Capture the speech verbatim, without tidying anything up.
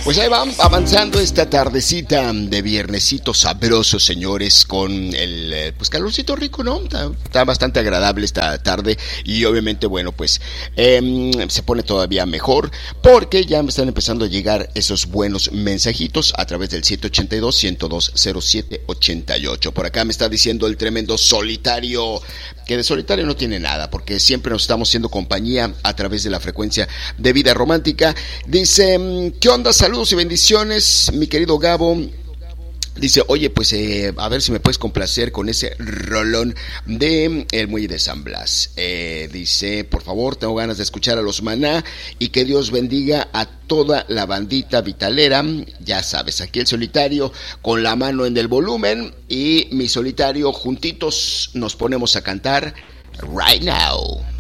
Pues ahí van avanzando esta tardecita de viernesito sabroso, señores, con el pues calorcito rico, ¿no? Está, está bastante agradable esta tarde y obviamente, bueno, pues eh, se pone todavía mejor porque ya me están empezando a llegar esos buenos mensajitos a través del siete ocho dos, uno cero dos, cero siete ocho ocho. Por acá me está diciendo el tremendo Solitario, que de solitario no tiene nada, porque siempre nos estamos haciendo compañía a través de la frecuencia de Vida Romántica. Dice, ¿qué onda? Saludos y bendiciones, mi querido Gabo. Dice, oye, pues eh, a ver si me puedes complacer con ese rolón de El Muelle de San Blas. Eh, dice, por favor, tengo ganas de escuchar a los Maná y que Dios bendiga a toda la bandita vitalera. Ya sabes, aquí el Solitario con la mano en el volumen y mi Solitario juntitos nos ponemos a cantar right now.